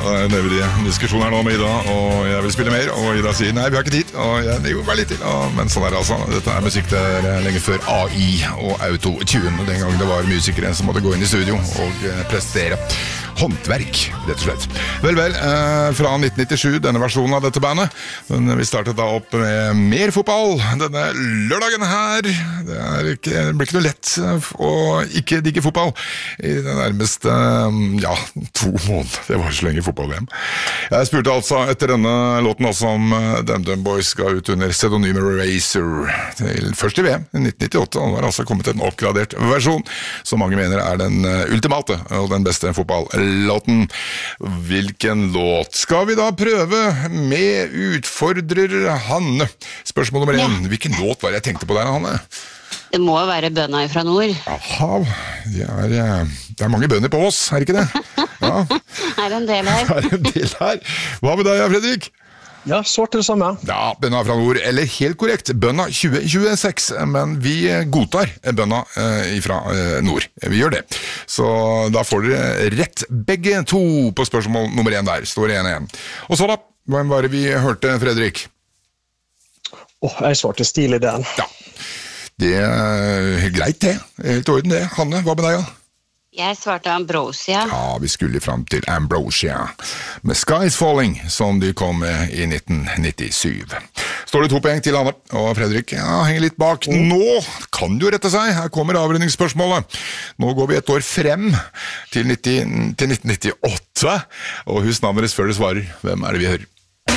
never i diskusjon her nå med Ida, og jeg vil spille mer, og Ida sier, nei, vi har ikke tid, og jeg jo bare litt til, men sånn det altså. Dette musikk der lenge før AI og Auto-Tune, den gangen det var musikere som måtte gå inn i studio og prestere håndverk, rett og slett. Vel, fra 1997, denne versjonen av dette bandet, men vi startet da opp med mer fotball denne lørdagen her. Det blir ikke noe lett å ikke digge fotball i den nærmeste, 2 måneder. Det var så lenge fotball-VM. Jeg spurte altså etter denne låten også om Dum Boys ga ut under pseudonymet Racer først i VM i 1998, og det var altså kommet en oppgradert versjon som mange mener den ultimate og den beste fotball-låten. Hvilken låt skal vi da prøve med utfordrer Hanne? Spørsmål nummer 1. Hvilken låt var det jeg tenkte på der, Hanne? Det må være bønna fra nord. Jaha, det mange bønner på oss, ikke det? Ja. En del her. En del her. Hva med deg, Fredrik? Ja, svart det samme. Ja, bønna fra nord, eller helt korrekt, bønna 2026, men vi godtar bønna fra nord. Vi gjør det. Så da får dere rett begge to på spørsmål nummer 1 der. Står 1-1. Og så da, hvem var det vi hørte, Fredrik? Jeg svarte Steely Dan. Ja. Det greit det, helt orden det. Hanne, hva med deg da? Jeg svarte Ambrosia. Ja, vi skulle fram til Ambrosia med Skies Falling, som de kom med i 1997. Står det 2 poeng til Hanne, og Fredrik henger litt bak. Nå kan jo rette seg, her kommer avrundingsspørsmålet. Nå går vi et år frem til 1998, og husk navnet deres før dere svarer. Hvem det vi hører?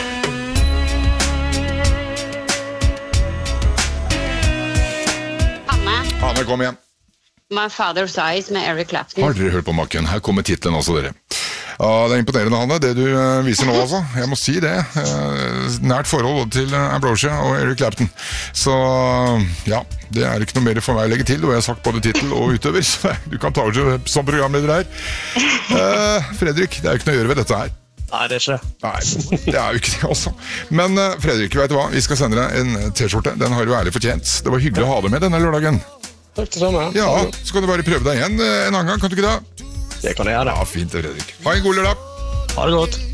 Hanne, kom igjen. My Father's Eyes med Eric Clapton. Har dere hørt på maken? Her kommer titlen også, dere. Ja, det imponerende, Hanne, det du viser nå altså. Jeg må si det. Nært forhold til Ambrosia og Eric Clapton. Så ja, det ikke noe mer for meg å legge til, og jeg har sagt både titel og utøver, så du kan ta over som programleder her. Fredrik, det jo ikke noe å gjøre ved dette her. Nei, det ikke. Nei, det jo ikke det også. Men Fredrik, vet du hva? Vi skal sende deg en t-skjorte. Den har du ærlig fortjent. Det var hyggelig å ha deg med denne lørdagen. Takk det samme. Ja, så kan du bare prøve deg igjen en annen gang, kan du ikke det? Det kan jeg gjøre. Ja, fint, Fredrik. Ha en god lørdag. Ha det godt.